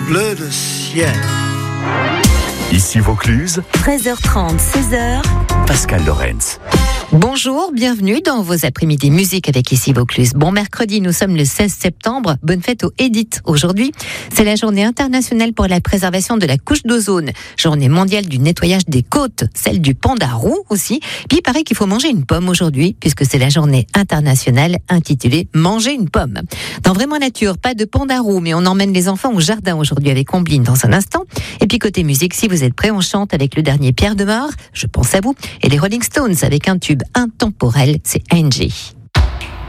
bleu de ciel. Ici Vaucluse, 13h30, 16h. Pascal Lorenz. Bonjour, bienvenue dans vos après-midi musique avec Ici Vaucluse. Bon mercredi, nous sommes le 16 septembre. Bonne fête aux Edith. Aujourd'hui, c'est la journée internationale pour la préservation de la couche d'ozone. Journée mondiale du nettoyage des côtes, celle du panda roux aussi. Puis il paraît qu'il faut manger une pomme aujourd'hui, puisque c'est la journée internationale intitulée Manger une pomme. Dans Vraiment Nature, pas de panda roux, mais on emmène les enfants au jardin aujourd'hui avec Combline dans un instant. Et puis côté musique, si vous êtes prêts, on chante avec le dernier Pierre Demar, Je pense à vous, et les Rolling Stones avec un tube intemporel, c'est Angie.